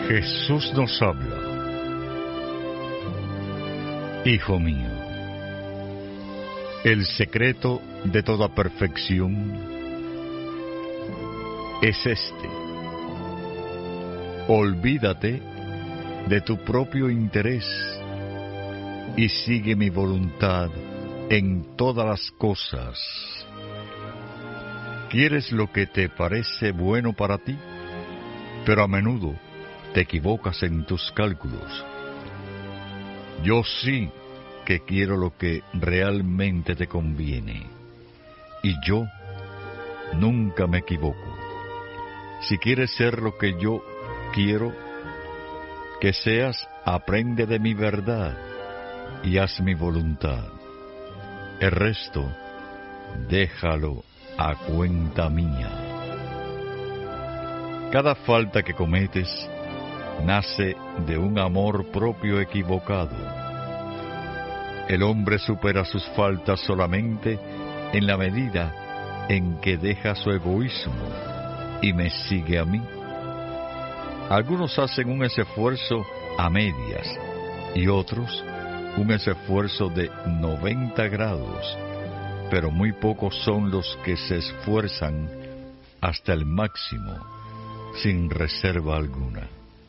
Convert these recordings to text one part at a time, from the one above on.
Jesús nos habla. Hijo mío, el secreto de toda perfección es este: olvídate de tu propio interés y sigue mi voluntad en todas las cosas. Quieres lo que te parece bueno para ti, pero a menudo te equivocas en tus cálculos. Yo sí que quiero lo que realmente te conviene, y yo nunca me equivoco. Si quieres ser lo que yo quiero que seas, aprende de mi verdad y haz mi voluntad. El resto, déjalo a cuenta mía. Cada falta que cometes nace de un amor propio equivocado. El hombre supera sus faltas solamente en la medida en que deja su egoísmo y me sigue a mí. Algunos hacen un esfuerzo a medias y otros un esfuerzo de 90 grados, pero muy pocos son los que se esfuerzan hasta el máximo, sin reserva alguna.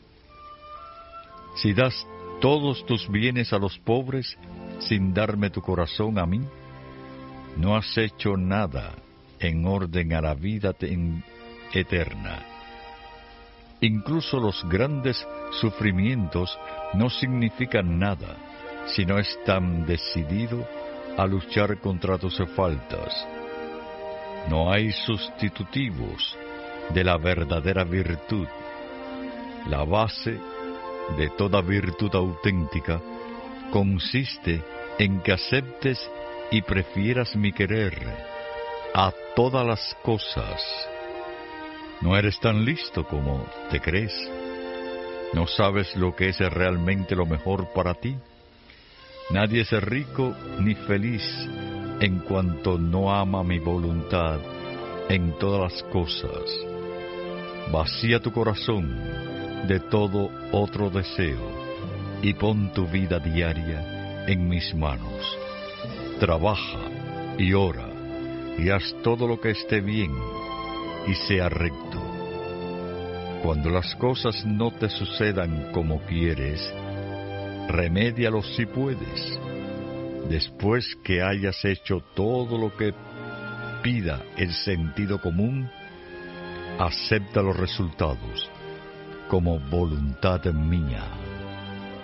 Si das todos tus bienes a los pobres sin darme tu corazón a mí, no has hecho nada en orden a la vida eterna. Incluso los grandes sufrimientos no significan nada si no estás decidido a luchar contra tus faltas. No hay sustitutivos de la verdadera virtud. La base de toda virtud auténtica consiste en que aceptes y prefieras mi querer a todas las cosas. No eres tan listo como te crees. ¿No sabes lo que es realmente lo mejor para ti? Nadie es rico ni feliz en cuanto no ama mi voluntad en todas las cosas. Vacía tu corazón de todo otro deseo y pon tu vida diaria en mis manos. Trabaja y ora y haz todo lo que esté bien y sea recto. Cuando las cosas no te sucedan como quieres, remédialo si puedes. Después que hayas hecho todo lo que pida el sentido común, acepta los resultados como voluntad mía.